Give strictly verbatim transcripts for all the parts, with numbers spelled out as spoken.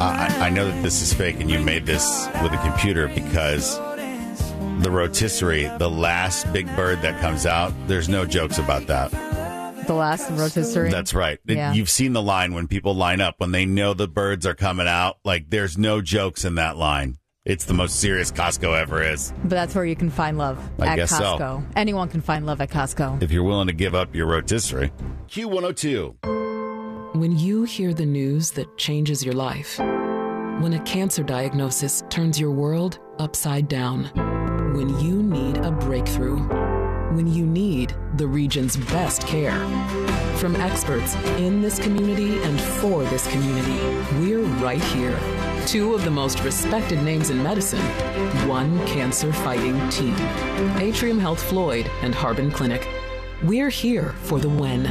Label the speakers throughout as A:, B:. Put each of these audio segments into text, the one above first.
A: I, I know that this is fake and you made this with a computer because the rotisserie, the last big bird that comes out, there's no jokes about that.
B: The last rotisserie?
A: That's right.
B: Yeah.
A: You've seen the line when people line up, when they know the birds are coming out. Like, there's no jokes in that line. It's the most serious Costco ever is.
B: But that's where you can find love,
A: I
B: at
A: guess
B: Costco.
A: so.
B: Anyone can find love at Costco.
A: If you're willing to give up your rotisserie. Q one oh two.
C: When you hear the news that changes your life, when a cancer diagnosis turns your world upside down, when you need a breakthrough, when you need the region's best care. From experts in this community and for this community, we're right here. Two of the most respected names in medicine, one cancer-fighting team. Atrium Health Floyd and Harbin Clinic. We're here for the when.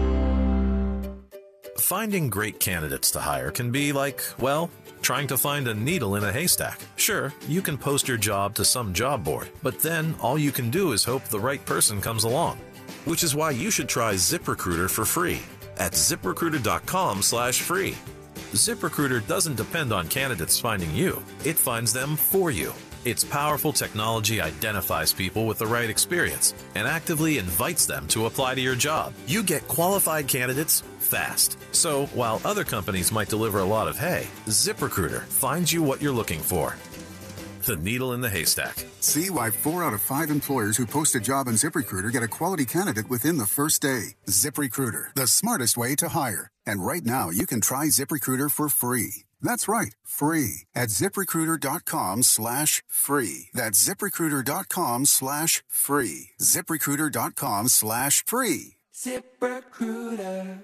D: Finding great candidates to hire can be like, well, trying to find a needle in a haystack. Sure, you can post your job to some job board, but then all you can do is hope the right person comes along. Which is why you should try ZipRecruiter for free at ZipRecruiter.com slash free. ZipRecruiter doesn't depend on candidates finding you. It finds them for you. Its powerful technology identifies people with the right experience and actively invites them to apply to your job. You get qualified candidates fast. So while other companies might deliver a lot of hay, ZipRecruiter finds you what you're looking for. The needle in the haystack.
E: See why four out of five employers who post a job on ZipRecruiter get a quality candidate within the first day. ZipRecruiter, the smartest way to hire. And right now, you can try ZipRecruiter for free. That's right, free at ZipRecruiter.com slash free. That's ZipRecruiter.com slash free. ZipRecruiter.com slash free.
F: ZipRecruiter.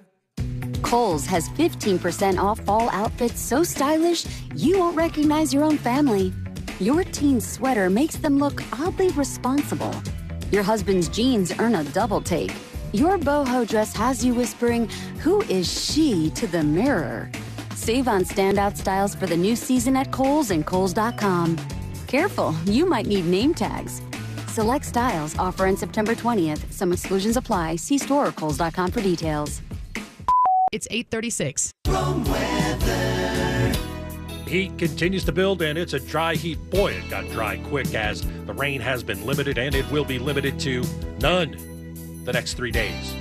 G: Kohl's has fifteen percent off fall outfits so stylish you won't recognize your own family. Your teen's sweater makes them look oddly responsible. Your husband's jeans earn a double take. Your boho dress has you whispering, "Who is she?" to the mirror. Save on standout styles for the new season at Kohl's and Kohl's dot com. Careful, you might need name tags. Select styles offer on September twentieth. Some exclusions apply. See store or Kohl's dot com for details.
H: It's eight thirty-six.
F: Wrong weather.
I: Heat continues to build, and it's a dry heat. Boy, it got dry quick as the rain has been limited, and it will be limited to none the next three days.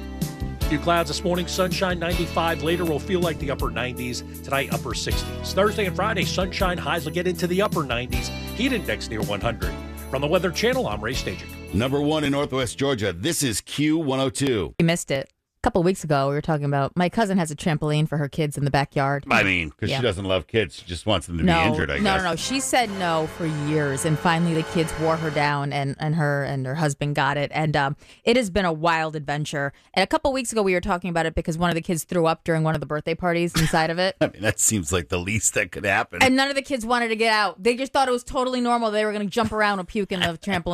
I: Few clouds this morning, sunshine ninety-five. Later will feel like the upper nineties. Tonight, upper sixties. Thursday and Friday, sunshine highs will get into the upper nineties. Heat index near one hundred. From the Weather Channel, I'm Ray Stajic.
A: Number one in Northwest Georgia. This is Q one oh two.
B: You missed it. A couple of weeks ago, we were talking about my cousin has a trampoline for her kids in the backyard.
A: I mean, because
B: Yeah.
A: she doesn't love kids. She just wants them to
B: no,
A: be injured, I
B: no,
A: guess.
B: No, no, She said no for years, and finally the kids wore her down, and, and her and her husband got it. And um, it has been a wild adventure. And a couple of weeks ago, we were talking about it because one of the kids threw up during one of the birthday parties inside of it.
A: I mean, that seems like the least that could happen.
B: And none of the kids wanted to get out. They just thought it was totally normal. They were going to jump around and puke in the trampoline.